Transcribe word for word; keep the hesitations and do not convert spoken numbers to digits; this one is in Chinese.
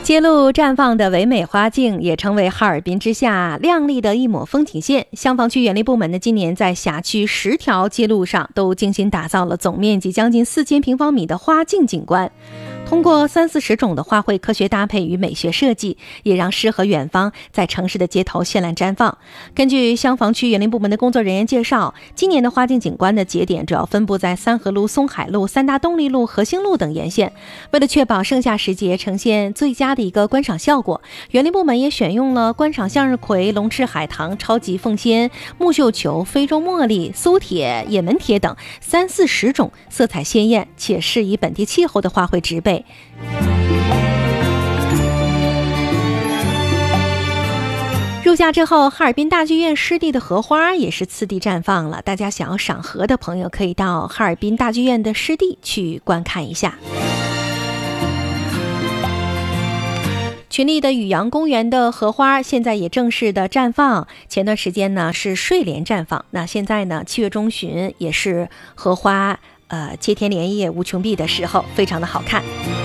揭露绽放的唯美花境，也成为哈尔滨之夏亮丽的一抹风景线。消防区园林部门呢，今年在辖区十条街路上都精心打造了总面积将近四千平方米的花境景观。通过三四十种的花卉科学搭配与美学设计，也让诗和远方在城市的街头绚烂绽放。根据消防区园林部门的工作人员介绍，今年的花境景观的节点主要分布在三河路、松海路、三大动力路、和兴路等沿线。为了确保盛夏时节呈现最佳的一个观赏效果，园林部门也选用了观赏向日葵、龙翅海棠、超级凤仙、木绣球、非洲茉莉、苏铁、也门铁等三四十种色彩鲜艳且适宜本地气候的花卉植被。入夏之后，哈尔滨大剧院湿地的荷花也是次第绽放了。大家想要赏荷的朋友，可以到哈尔滨大剧院的湿地去观看一下。群力的雨阳公园的荷花现在也正式的绽放，前段时间呢是睡莲绽放，那现在呢七月中旬也是荷花呃接天莲叶无穷碧的时候，非常的好看。